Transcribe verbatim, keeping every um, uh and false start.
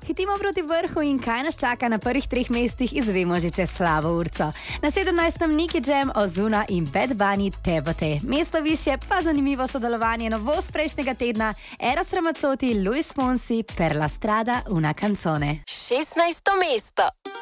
Hitimo proti vrhu in kaj nas čaka na prvih treh mestih, izvemo že čez slabo urco. Na sedemnajstem Nicky Jam, Ozuna in Bad Bunny Tebote. Mesto višje pa zanimivo sodelovanje, novost prejšnjega tedna, Eros Ramazzotti, Luis Fonsi, Per la strada una canzone. šestnajsto mesto.